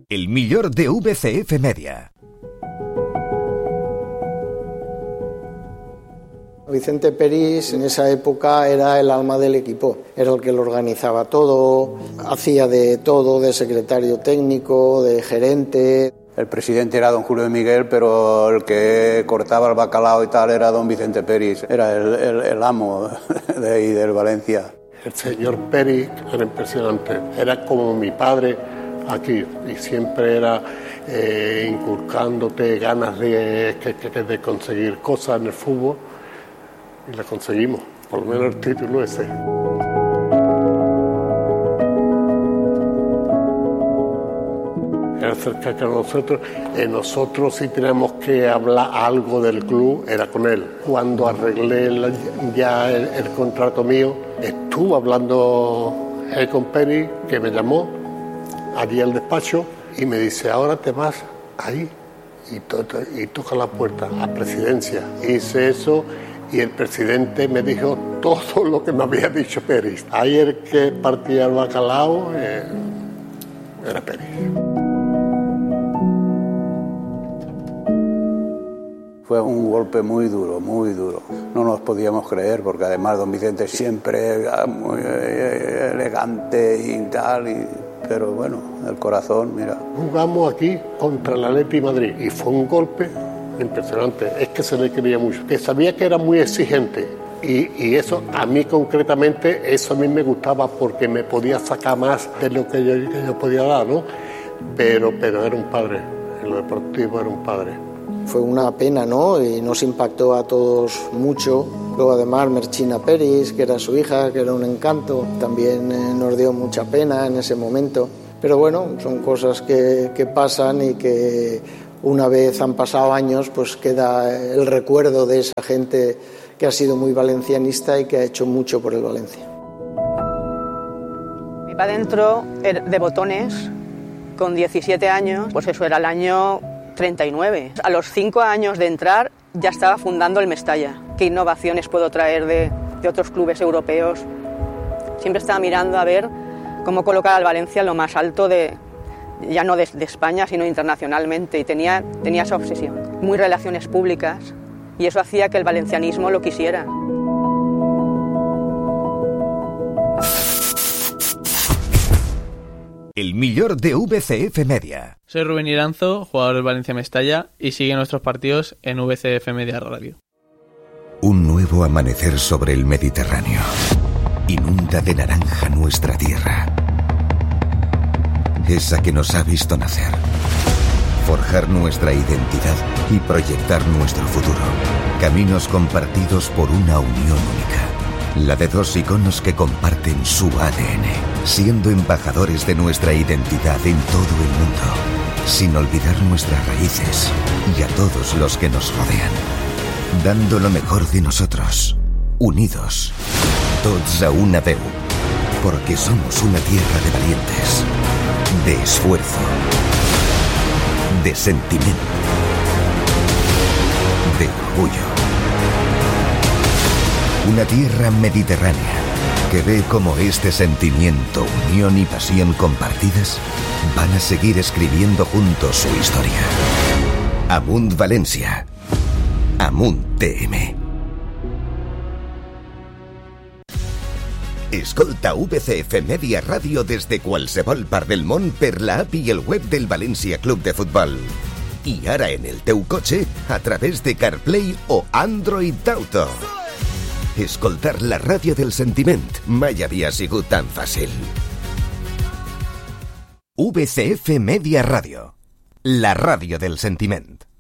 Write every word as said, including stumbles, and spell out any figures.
El millor de V C F Media. Vicente Peris en esa época era el alma del equipo, era el que lo organizaba todo, hacía de todo, de secretario técnico, de gerente. El presidente era don Julio de Miguel, pero el que cortaba el bacalao y tal era don Vicente Peris, era el, el, el amo de ahí, del Valencia. El señor Peris era impresionante, era como mi padre aquí, y siempre era eh, inculcándote ganas de, de, de conseguir cosas en el fútbol, y la conseguimos, por lo menos el título ese. Era cerca de nosotros, eh, nosotros si teníamos que hablar algo del club, era con él. Cuando arreglé la, ya el, el contrato mío, estuvo hablando eh, con Peri, que me llamó allí al despacho y me dice, ahora te vas ahí y, to y toca la puerta a presidencia. Hice eso y el presidente me dijo todo lo que me había dicho Peris. Ahí el que partía el bacalao eh, era Peris. Fue un golpe muy duro, muy duro. No nos podíamos creer, porque además don Vicente siempre era muy elegante y tal, y, pero bueno, el corazón, mira. Jugamos aquí contra el Atleti Madrid y fue un golpe impresionante. Es que se le quería mucho, que sabía que era muy exigente. Y, y eso, a mí concretamente, eso a mí me gustaba porque me podía sacar más de lo que yo, que yo podía dar, ¿no? Pero, pero era un padre, en lo deportivo era un padre. Fue una pena, ¿no? Y nos impactó a todos mucho. Luego además Merchina Peris, que era su hija, que era un encanto, también eh, nos dio mucha pena en ese momento. Pero bueno, son cosas que, que pasan y que una vez han pasado años, pues queda el recuerdo de esa gente que ha sido muy valencianista y que ha hecho mucho por el Valencia. Mi padre entró de botones con diecisiete años, pues eso era el año treinta y nueve. A los cinco años de entrar ya estaba fundando el Mestalla. ¿Qué innovaciones puedo traer de, de otros clubes europeos? Siempre estaba mirando a ver cómo colocar al Valencia en lo más alto de, ya no de, de España, sino internacionalmente. Y tenía, tenía esa obsesión. Muy relaciones públicas, y eso hacía que el valencianismo lo quisiera. El millor de V C F Media. Soy Rubén Iranzo, jugador del Valencia Mestalla, y sigue nuestros partidos en V C F Media Radio. Un nuevo amanecer sobre el Mediterráneo. Inunda de naranja nuestra tierra. Esa que nos ha visto nacer. Forjar nuestra identidad y proyectar nuestro futuro. Caminos compartidos por una unión única. La de dos iconos que comparten su A D N, siendo embajadores de nuestra identidad en todo el mundo, sin olvidar nuestras raíces y a todos los que nos rodean, dando lo mejor de nosotros, unidos, tots a una veu, porque somos una tierra de valientes, de esfuerzo, de sentimiento, de orgullo. Una tierra mediterránea que ve cómo este sentimiento, unión y pasión compartidas van a seguir escribiendo juntos su historia. Amunt Valencia. Amunt T M. Escolta V C F Media Radio des de qualsevol part del món per la app i el web del València Club de Futbol. I ara en el teu cotxe a través de CarPlay o Android Auto. Escoltar la ràdio del sentiment mai havia sigut tan fàcil. V C F Media Radio, la ràdio del sentiment.